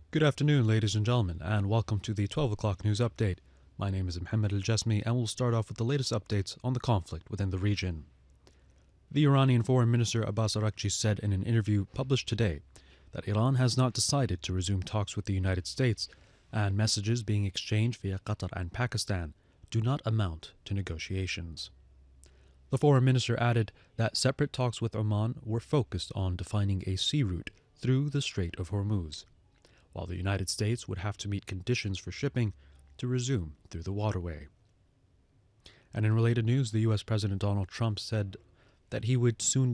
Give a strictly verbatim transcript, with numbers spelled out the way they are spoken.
Good afternoon, ladies and gentlemen, and welcome to the twelve o'clock news update. My name is Mohammed Al-Jasmi, and we'll start off with the latest updates on the conflict within the region. The Iranian Foreign Minister Abbas Araghchi said in an interview published today that Iran has not decided to resume talks with the United States, and messages being exchanged via Qatar and Pakistan do not amount to negotiations. The Foreign Minister added that separate talks with Oman were focused on defining a sea route through the Strait of Hormuz, while the United States would have to meet conditions for shipping to resume through the waterway. And in related news, the U S President Donald Trump said that he would soon